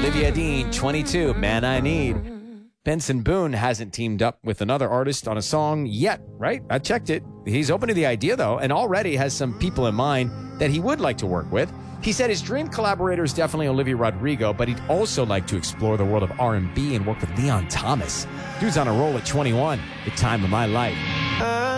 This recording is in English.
Olivia Dean, 22, Man I Need. Benson Boone hasn't teamed up with another artist on a song yet, right? I checked it. He's open to the idea, though, and already has some people in mind that he would like to work with. He said his dream collaborator is definitely Olivia Rodrigo, but he'd also like to explore the world of R&B and work with Leon Thomas. Dude's on a roll at 21, the time of my life.